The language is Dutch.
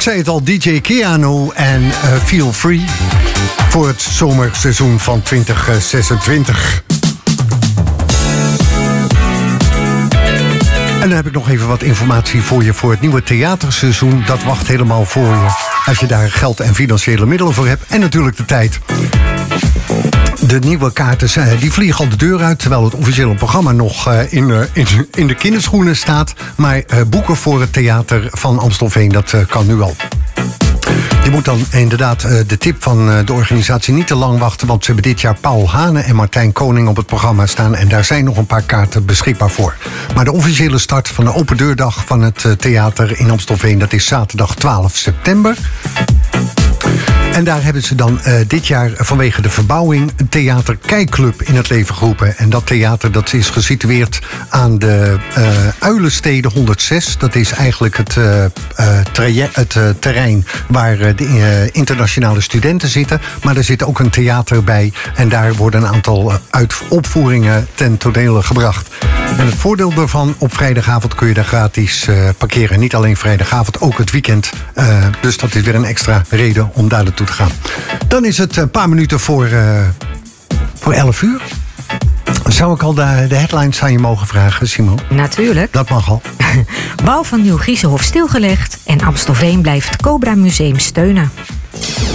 Ik zei het al, DJ Keanu en Feel Free voor het zomerseizoen van 2026. En dan heb ik nog even wat informatie voor je voor het nieuwe theaterseizoen. Dat wacht helemaal voor je. Als je daar geld en financiële middelen voor hebt. En natuurlijk de tijd. De nieuwe kaarten die vliegen al de deur uit, terwijl het officiële programma nog in de kinderschoenen staat. Maar boeken voor het theater van Amstelveen, dat kan nu al. Je moet dan inderdaad de tip van de organisatie niet te lang wachten, want ze hebben dit jaar Paul Hane en Martijn Koning op het programma staan. En daar zijn nog een paar kaarten beschikbaar voor. Maar de officiële start van de open deurdag van het theater in Amstelveen, dat is zaterdag 12 september. En daar hebben ze dan dit jaar vanwege de verbouwing een theater Kijkclub in het leven geroepen. En dat theater dat is gesitueerd aan de Uilenstede 106. Dat is eigenlijk het terrein waar de internationale studenten zitten. Maar er zit ook een theater bij. En daar worden een aantal opvoeringen ten tonele gebracht. En het voordeel daarvan, op vrijdagavond kun je daar gratis parkeren. Niet alleen vrijdagavond, ook het weekend. Dus dat is weer een extra reden om daar naartoe te gaan. Dan is het een paar minuten voor 11 uur. Zou ik al de headlines aan je mogen vragen, Simon? Natuurlijk. Dat mag al. Bouw van Nieuw Griezenhof stilgelegd en Amstelveen blijft Cobra Museum steunen.